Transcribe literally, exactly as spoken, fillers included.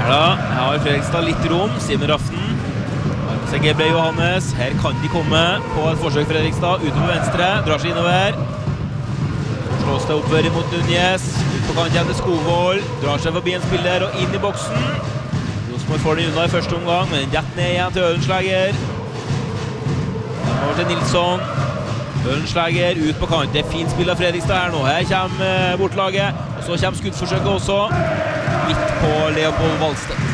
Her da, her har Fredrikstad litt rom, Simen Raften. Så Gebre Johannes, her kan de komme på et forsøk Fredrikstad, ute på venstre, drar seg innover. Slås det oppover mot Núñez, ut på kant igjen til Skogvold, drar seg forbi en spiller og inn i boksen. Rosenborg får den unna i første omgang, men rett ned igjen til Ølenslager. Over til Nilsson. Ølenslager ut på kant, det er fint spill av Fredrikstad her nå. Her kommer bortlaget, og så kommer skuddforsøket også. Midt på Leopold Valstedt.